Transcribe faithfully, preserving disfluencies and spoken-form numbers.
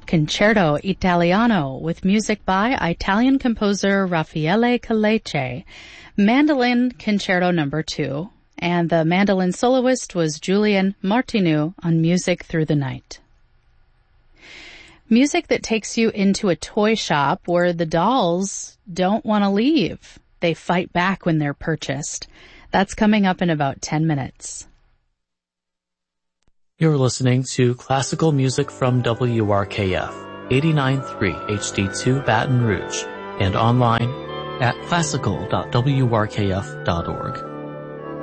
Concerto Italiano with music by Italian composer Raffaele Caleche, Mandolin Concerto number two, and the mandolin soloist was Julian Martinu on Music Through the Night. Music that takes you into a toy shop where the dolls don't want to leave. They fight back when they're purchased. That's coming up in about ten minutes. You're listening to classical music from W R K F, eighty-nine point three H D two Baton Rouge, and online at classical dot w r k f dot org.